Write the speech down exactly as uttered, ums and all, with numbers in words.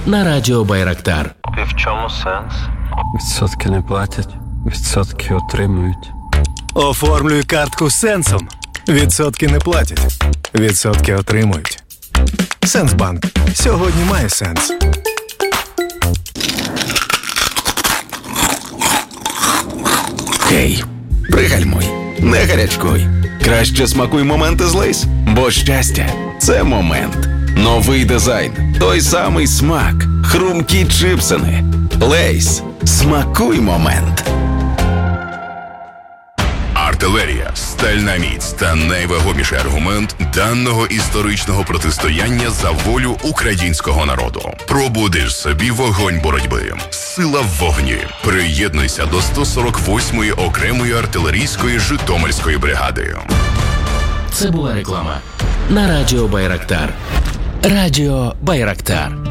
на радіо Байрактар. І в чому сенс? Відсотки не платять, відсотки отримують. Оформлюй картку з Сенсом. Відсотки не платять, відсотки отримують. Сенсбанк. Сьогодні має сенс. Гей, пригальмуй, не гарячкуй. Краще смакуй моменти з Лейс, бо щастя – це момент. Новий дизайн, той самий смак, хрумкі чипсини. Лейс. Смакуй момент. Артилерія, стальна міць та найвагоміший аргумент даного історичного протистояння за волю українського народу. Пробудиш собі вогонь боротьби. Сила в вогні. Приєднуйся до сто сорок восьмої окремої артилерійської Житомирської бригади. Це була реклама на радіо Байрактар. Радіо Байрактар.